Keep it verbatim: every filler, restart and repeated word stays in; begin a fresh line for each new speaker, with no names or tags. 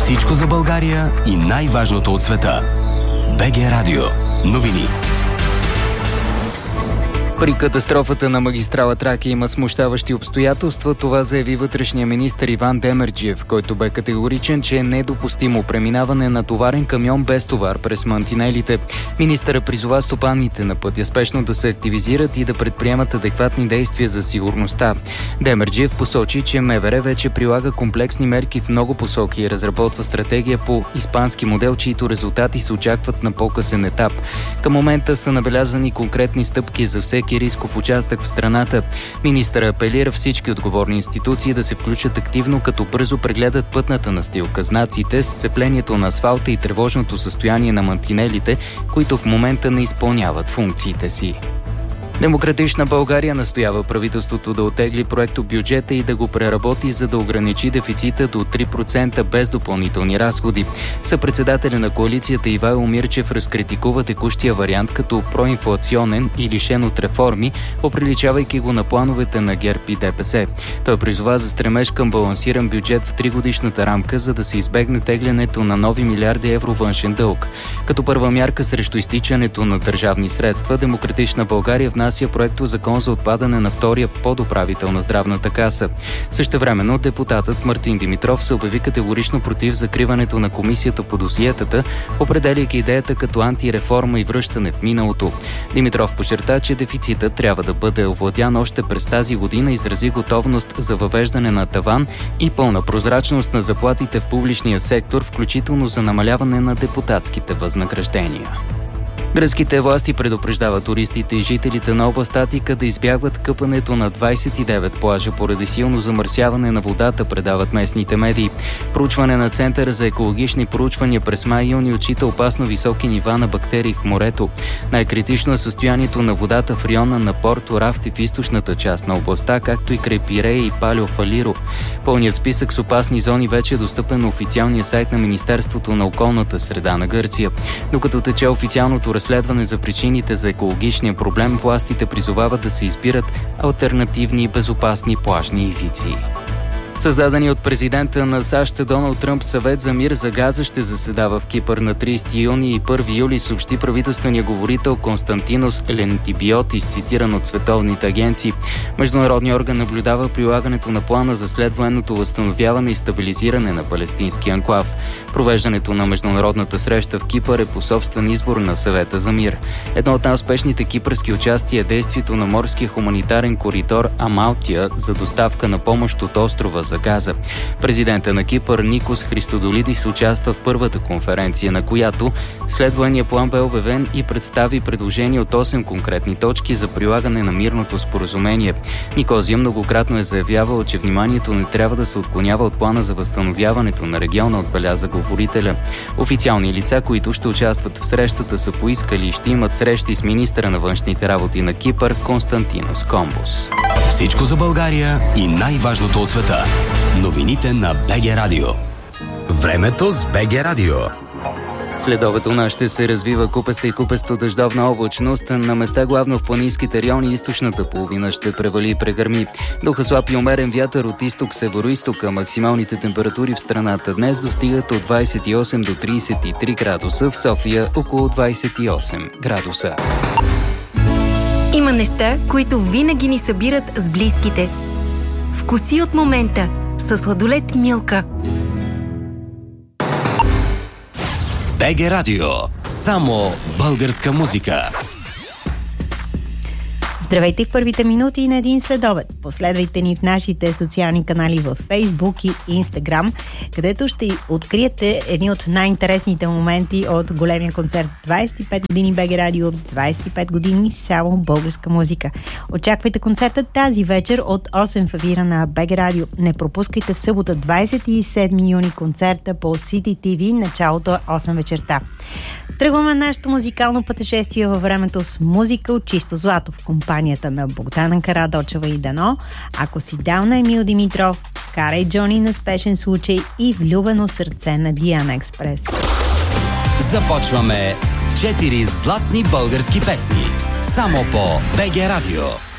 Всичко за България и най-важното от света. БГ Радио. Новини.
При катастрофата на магистрала Тракия има смущаващи обстоятелства. Това заяви вътрешния министър Иван Демерджиев, който бе категоричен, че е недопустимо преминаване на товарен камион без товар през мантинелите. Министърът призова стопаните на пътя спешно да се активизират и да предприемат адекватни действия за сигурността. Демерджиев посочи, че МВР вече прилага комплексни мерки в много посоки и разработва стратегия по испански модел, чието резултати се очакват на по-късен етап. Към момента са набелязани конкретни стъпки за всеки рисков участък в страната. Министърът апелира всички отговорни институции да се включат активно, като бързо прегледат пътната настилка, знаците, сцеплението на асфалта и тревожното състояние на мантинелите, които в момента не изпълняват функциите си. Демократична България настоява правителството да оттегли проекто бюджета и да го преработи, за да ограничи дефицита до три процента без допълнителни разходи. Съпредседателя на коалицията Ивайло Мирчев разкритикува текущия вариант като проинфлационен и лишен от реформи, оприличавайки го на плановете на ГЕРБ и ДПС. Той призова за стремеж към балансиран бюджет в тригодишната рамка, за да се избегне теглянето на нови милиарди евро външен дълг. Като първа мярка срещу изтичането на държавни средства, Демократична България внася проекто закон за отпадане на втория подуправител на здравната каса. Същевременно депутатът Мартин Димитров се обяви категорично против закриването на комисията по досиетата, определяйки идеята като антиреформа и връщане в миналото. Димитров подчерта, че дефицитът трябва да бъде овладян още през тази година и изрази готовност за въвеждане на таван и пълна прозрачност на заплатите в публичния сектор, включително за намаляване на депутатските възнаграждения. Гръцките власти предупреждават туристите и жителите на област Атика да избягват къпането на двадесет и девет плажа поради силно замърсяване на водата, предават местните медии. Проучване на Центъра за екологични проучвания през май-юни отчита опасно високи нива на бактерии в морето. Най-критично е състоянието на водата в района на Порто Рафти в източната част на областта, както и край Пирея и Палео Фалиро. Пълният списък с опасни зони вече е достъпен на официалния сайт на Министерството на околната среда на Гърция. Докато тече официалното разследване за причините за екологичния проблем, властите призовават да се избират алтернативни и безопасни плажни ивици. Създадени от президента на САЩ Доналд Тръмп Съвет за мир за Газа ще заседава в Кипър на тридесети юни и първи юли, съобщи правителствения говорител Константинос Лентибиотис, цитиран от световните агенции. Международният орган наблюдава прилагането на плана за следвоенното възстановяване и стабилизиране на палестинския анклав. Провеждането на международната среща в Кипър е по собствен избор на Съвета за мир. Едно от най-успешните кипърски участия е действието на морския хуманитарен коридор Амалтия за доставка на помощ от острова за Газа. Президента на Кипър Никос Христодолидис участва в първата конференция, на която следвания план бе обявен и представи предложение от осем конкретни точки за прилагане на мирното споразумение. Никозия многократно е заявявал, че вниманието не трябва да се отклонява от плана за възстановяването на региона, отбеляза говорителя. Официални лица, които ще участват в срещата, са поискали и ще имат срещи с министъра на външните работи на Кипър Константинос Комбос.
Всичко за България и най-важното от света. Новините на БГ Радио. Времето с БГ Радио.
Следобед у нас ще се развива купеста и купесто дъждовна облачност. На места главно в планинските райони източната половина ще превали и прегърми. Духа слаб и умерен вятър от изток североизток, а максималните температури в страната днес достигат от двадесет и осем до тридесет и три градуса, в София около двадесет и осем градуса.
Има неща, които винаги ни събират с близките. Вкуси от момента със сладолед Милка.
БГ Радио. Само българска музика.
Здравейте в първите минути на един следобед. Последвайте ни в нашите социални канали в Facebook и Instagram, където ще откриете едни от най-интересните моменти от големия концерт. двадесет и пет години БГ Радио, двадесет и пет години само българска музика. Очаквайте концерта тази вечер от осем в ефира на БГ Радио. Не пропускайте в събота двадесет и седми юни концерта по Сити Ти Ви, началото осем вечерта. Тръгваме нашето музикално пътешествие във времето с музика от чисто злато в компанията на Богдана Карадочева и Дано, Ако си дал на Емил Димитров, Карай Джони на Спешен случай и Влюбено сърце на Диана Експрес.
Започваме с четири златни български песни. Само по БГ Радио.